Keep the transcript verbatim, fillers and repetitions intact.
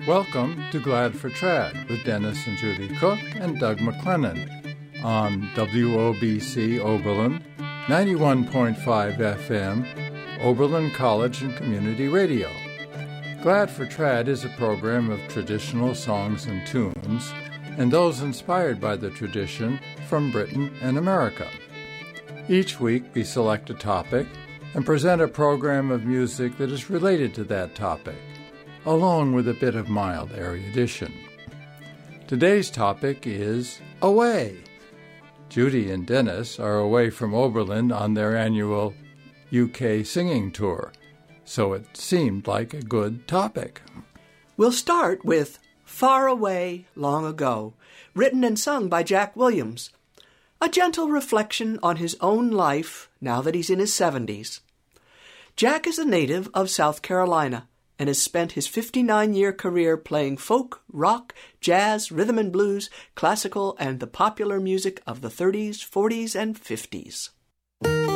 Welcome to Glad for Trad with Dennis and Judy Cook and Doug McLennan on W O B C Oberlin, ninety-one point five F M, Oberlin College and Community Radio. Glad for Trad is a program of traditional songs and tunes, and those inspired by the tradition from Britain and America. Each week we select a topic and present a program of music that is related to that topic, along with a bit of mild erudition. Today's topic is Away. Judy and Dennis are away from Oberlin on their annual U K singing tour, so it seemed like a good topic. We'll start with Far Away Long Ago, written and sung by Jack Williams, a gentle reflection on his own life now that he's in his seventies. Jack is a native of South Carolina and has spent his fifty-nine-year career playing folk, rock, jazz, rhythm and blues, classical, and the popular music of the thirties, forties, and fifties.